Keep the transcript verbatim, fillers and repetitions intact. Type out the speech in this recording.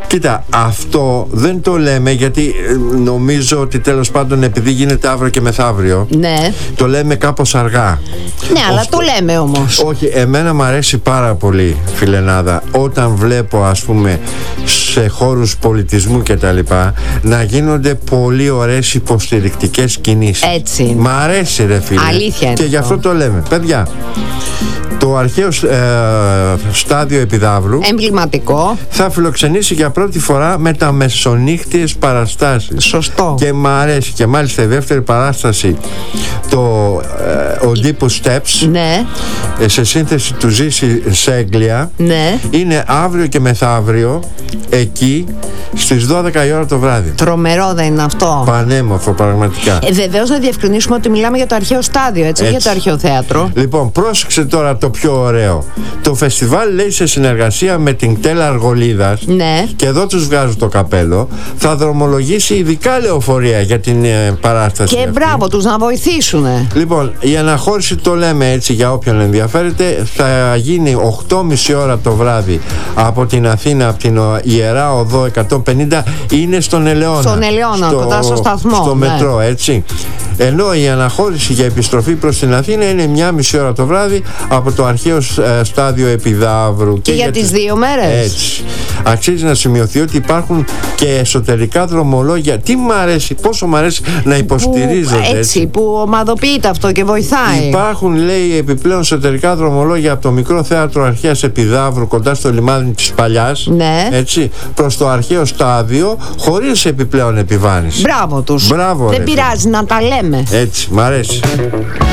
Κοίτα, αυτό δεν το λέμε γιατί νομίζω ότι τέλος πάντων επειδή γίνεται αύριο και μεθαύριο, ναι, το λέμε κάπως αργά. Ναι, αλλά Ώστε... το λέμε όμως. Όχι, εμένα μου αρέσει πάρα πολύ, φιλενάδα, όταν βλέπω ας πούμε σε χώρους πολιτισμού και τα λοιπά να γίνονται πολύ ωραίες υποστηρικτικές κινήσεις. Έτσι είναι. Μ' αρέσει ρε φίλε. Αλήθεια είναι. Και γι' αυτό το λέμε. Παιδιά, το αρχαίο ε, στάδιο Επιδαύρου εμβληματικό θα φιλοξενήσει για πρώτη φορά μεταμεσονύχτιες παραστάσεις. Σωστό. Και μ' αρέσει. Και μάλιστα η δεύτερη παράσταση, το ε, Olympus Steps, ναι, ε, σε σύνθεση του Ζήση Σέγγλια, ναι, είναι αύριο και μεθαύριο εκεί στις δώδεκα η ώρα το βράδυ. Τρομερό δεν είναι αυτό? Πανέμορφο πραγματικά. ε, Βεβαίως να διευκρινίσουμε ότι μιλάμε για το αρχαίο στάδιο, έτσι, έτσι. Για το αρχαίο θέατρο. Λοιπόν, πρόσεξε τώρα το πιο ωραίο. Το φεστιβάλ λέει σε συνεργασία με την Κτέλα Αργολίδας, ναι, και εδώ τους βγάζω το καπέλο, θα δρομολογήσει ειδικά λεωφορεία για την ε, παράσταση και αυτή. μπράβο τους να βοηθήσουν. Λοιπόν, η αναχώρηση, το λέμε έτσι για όποιον ενδιαφέρεται, θα γίνει οκτώ και μισή ώρα το βράδυ από την Αθήνα, από την Ιερά Οδό εκατόν πενήντα, είναι στον Ελαιώνα. Στον Ελαιώνα, στο, κοντά στο σταθμό. Στο ναι. μετρό, έτσι. Ενώ η αναχώρηση για επιστροφή προς την Αθήνα είναι μια μισή ώρα το βράδυ από το αρχαίο ε, στάδιο Επιδαύρου. Και, και για, για τις δύο μέρες. Έτσι. Αξίζει να σημειωθεί ότι υπάρχουν και εσωτερικά δρομολόγια. Τι μ' αρέσει, πόσο μ' αρέσει να υποστηρίζονται. Που, έτσι, έτσι, που ομαδοποιείται αυτό και βοηθάει. Υπάρχουν, λέει, επιπλέον εσωτερικά δρομολόγια από το μικρό θέατρο Αρχαίας Επιδαύρου κοντά στο λιμάνι της Παλιάς, ναι, έτσι, προς το αρχαίο στάδιο, χωρίς επιπλέον επιβάρυνση. Μπράβο τους. Μπράβο, δεν ρε, πειράζει να τα λέμε. έτσι, μ' αρέσει.